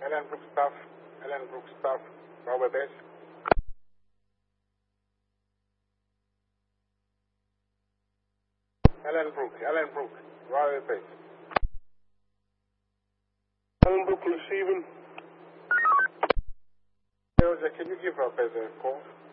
Ellenbrook staff, Robert Base. Ellenbrook, Robert Base. Ellenbrook receiving. Can you give up as a call?